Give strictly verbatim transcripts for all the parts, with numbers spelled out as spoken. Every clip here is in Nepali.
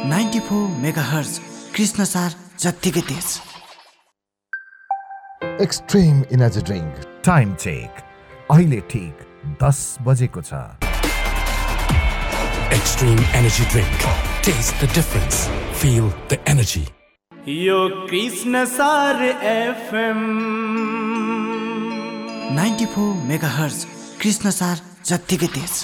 Ninety four mega hertz Krishnasar जत्तिकै तेज। Extreme energy drink time check अहिले ठीक दस बजेको छ। Extreme energy drink. Taste the difference. Feel the energy. यो Krishnasar FM ninety four mega hertz Krishnasar जत्तिकै तेज।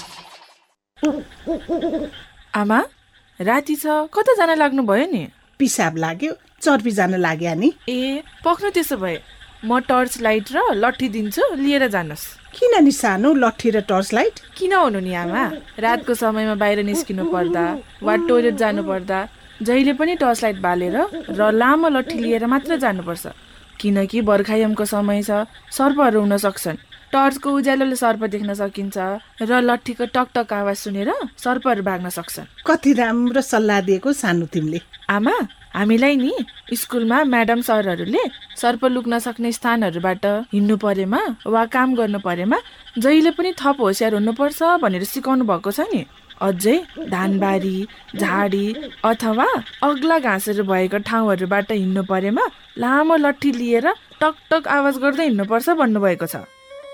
आमा राति छ कता जान लाग्नु भयो नि? पिसाब लाग्यो, चर्पी जान लाग्यो नि। ए पक्नु त्यसो भए म टर्च लाइट र लट्ठी दिन्छु, लिएर जानुहोस्। किन नि सानो लट्ठी र टर्च लाइट? किन हुनु नि आमा, रातको समयमा बाहिर निस्किनु पर्दा वा टोइलेट जानु पर्दा जहिले पनि टर्च लाइट बालेर र लामो लट्ठी लिएर मात्र जानुपर्छ, किनकि बर्खायामको समय छ, सर्पहरू हुन सक्छन्। टर्चको उज्यालोले सर्प देख्न सकिन्छ र लट्ठीको टकटक आवाज सुनेर सर्पहरू भाग्न सक्छन्। कति राम्रो सल्लाह दिएको सानो तिमीले। आमा हामीलाई नि स्कुलमा म्याडम सरहरूले सर्प लुक्न सक्ने स्थानहरूबाट हिँड्नु परेमा वा काम गर्नु परेमा जहिले पनि थप होसियार हुनुपर्छ भनेर सिकाउनु भएको छ नि। अझै धानबारी, झाडी अथवा अग्ला घाँसहरू भएको ठाउँहरूबाट हिँड्नु परेमा लामो लट्ठी लिएर टकटक आवाज गर्दै हिँड्नुपर्छ भन्नुभएको छ।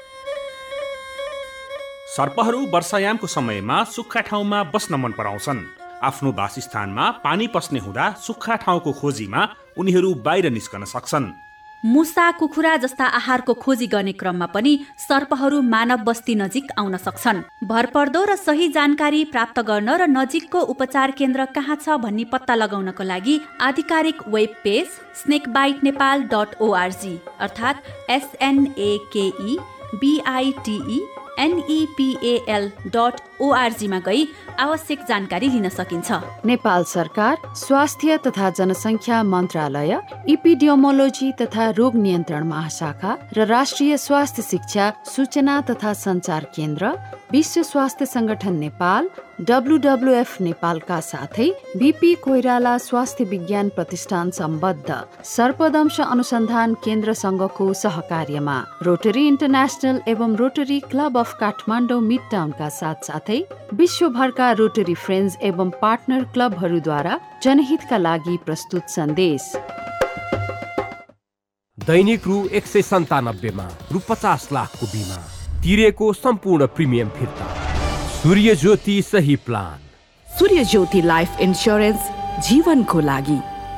सर्पहरू वर्षायामको समयमा सुक्खा ठाउँमा बस्न मन पराउँछन्। आफ्नो वासस्थानमा पानी पस्ने हुँदा सुक्खा ठाउँको खोजीमा उनीहरू बाहिर निस्कन सक्छन्। मुसा, कुखुरा जस्ता आहारको खोजी गर्ने क्रममा पनि सर्पहरू मानव बस्ती नजिक आउन सक्छन्। भरपर्दो र सही जानकारी प्राप्त गर्न र नजिकको उपचार केन्द्र कहाँ छ भन्ने पत्ता लगाउनको लागि आधिकारिक web page स्नेकबाइट Nepal dot ORG अर्थात् एसएनएकेई बिआइटिई एनइपिएल डट ओआरजीमा गई आवश्यक जानकारी लिन सकिन्छ। नेपाल सरकार, स्वास्थ्य तथा जनसङ्ख्या मन्त्रालय, इपिडियोमोलोजी तथा रोग नियन्त्रण महाशाखा र राष्ट्रिय स्वास्थ्य शिक्षा सूचना तथा सञ्चार केन्द्र, विश्व स्वास्थ्य संगठन नेपाल, डब्लुडब्लुएफ नेपालका साथै बीपी कोइराला स्वास्थ्य विज्ञान प्रतिष्ठान सम्बद्ध सर्पदंश अनुसन्धान केन्द्रसँगको सहकार्यमा रोटरी इन्टरनेसनल एवं rotary club of Kathmandu mid टाउनका साथसाथै विश्वभरका रोटरी फ्रेन्ड्स एवं पार्टनर क्लबहरूद्वारा जनहितका लागि प्रस्तुत सन्देश। दैनिक रु एक सय सन्तानब्बेमा रु पचास लाखको बिमा तिरेको सम्पूर्ण प्रिमियम फिर्ता। सूर्य ज्योति सही प्लान। सूर्य ज्योति लाइफ इन्स्योरेन्स, जीवनको लागि।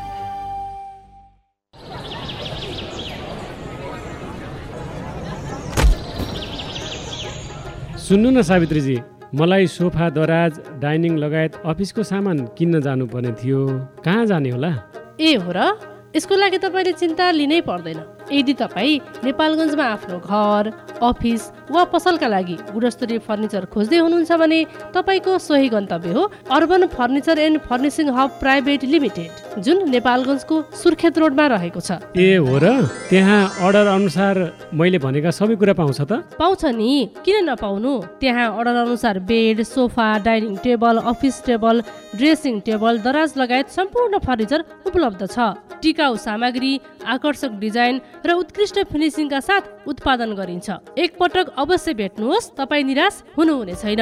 सुन्नु न सावित्रीजी, मलाई सोफा, दराज, डाइनिङ लगायत अफिसको सामान किन्न जानुपर्ने थियो। कहाँ जाने होला? ए हो र, यसको लागि तपाईँले चिन्ता लिनै पर्दैन। यदि तपाईँ नेपालगञ्जमा आफ्नो घर, अफिस वा पसलका लागि गुणस्तरीय फर्निचर खोज्दै हुनुहुन्छ भने तपाईँको सोही गन्तव्य हो urban furniture and furnishing hub private limited, जुन नेपालगञ्जको सुर्खेत रोडमा रहेको छ। ए हो र, त्यहाँ अर्डर अनुसार मैले भनेका सबै कुरा पाउँछ त? पाउँछ नि, किन नपाउनु। त्यहाँ अर्डर अनुसार bed, sofa, dining table, office table, dressing table, दराज लगायत सम्पूर्ण फर्निचर उपलब्ध छ। टिकाउ सामग्री, आकर्षक डिजाइन र उत्कृष्ट फिनिसिङका साथ उत्पादन गरिन्छ। एक पटक अवश्य भेट्नुहोस्, तपाईँ निराश हुनुहुने छैन।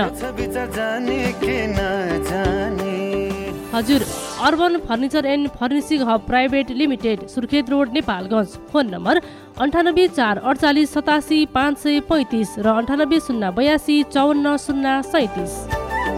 हजुर, urban furniture and furnishing hub private limited, Surkhet road, Nepalgunj. Phone number अन्ठानब्बे चार अडचालिस सतासी पाँच सय पैँतिस र अन्ठानब्बे शून्य बयासी चौन्न शून्य सैँतिस।